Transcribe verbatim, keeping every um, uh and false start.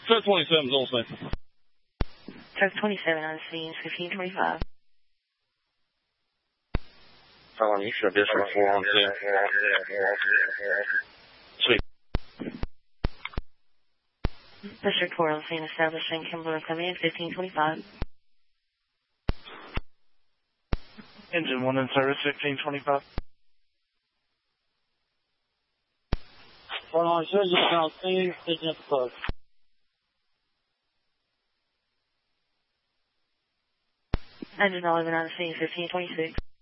Truck twenty-seven is on scene. Truck twenty-seven on scene, fifteen twenty-five. Um, you should District four on scene. Sweet. District four on scene, establishing Kimberly coming in, fifteen twenty-five. Engine one in service, fifteen twenty-five. Hold on, should just on scene, picking up the plug. Engine eleven on scene, fifteen twenty-six.